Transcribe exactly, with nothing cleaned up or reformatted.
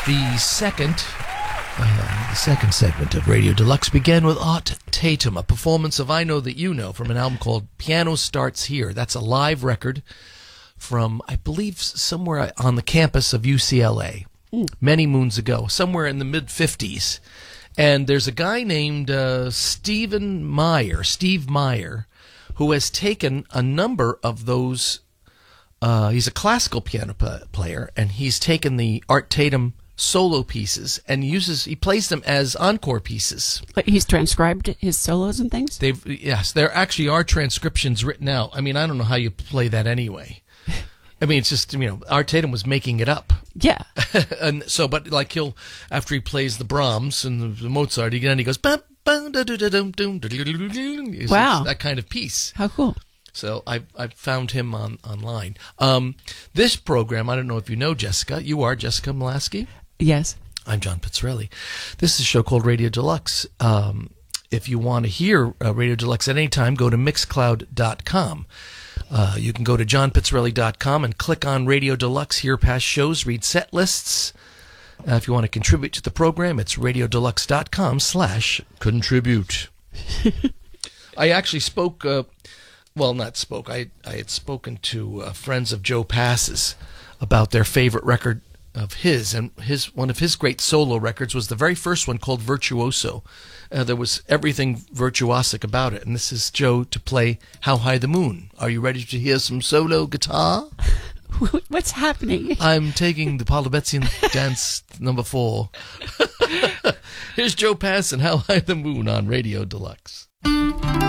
The second, uh, the second segment of Radio Deluxe began with Art Tatum, a performance of I Know That You Know from an album called Piano Starts Here. That's a live record from, I believe, somewhere on the campus of U C L A mm. many moons ago, somewhere in the mid-fifties. And there's a guy named uh, Stephen Meyer, Steve Meyer, who has taken a number of those. Uh, he's a classical piano p- player, and he's taken the Art Tatum solo pieces and uses he plays them as encore pieces. He's transcribed his solos and things? They've yes, there actually are transcriptions written out. I mean, I don't know how you play that anyway. I mean, it's just, you know, Art Tatum was making it up. Yeah. And so, but like he'll, after he plays the Brahms and the, the Mozart, he, then he goes, wow, that kind of piece. How cool. So I I found him on online. Um, this program, I don't know if you know Jessica. You are Jessica Molaski? Yes. I'm John Pizzarelli. This is a show called Radio Deluxe. Um, if you want to hear uh, Radio Deluxe at any time, go to mixcloud dot com. Uh, you can go to john pizzarelli dot com and click on Radio Deluxe, hear past shows, read set lists. Uh, if you want to contribute to the program, it's radiodeluxe dot com slash contribute. I actually spoke, uh, well, not spoke, I, I had spoken to uh, friends of Joe Pass's about their favorite record of his, and his one of his great solo records was the very first one called Virtuoso. Uh, there was everything virtuosic about it, and this is Joe to play How High the Moon. Are you ready to hear some solo guitar? What's happening? I'm taking the Polybetzian dance number four. Here's Joe Pass and How High the Moon on Radio Deluxe.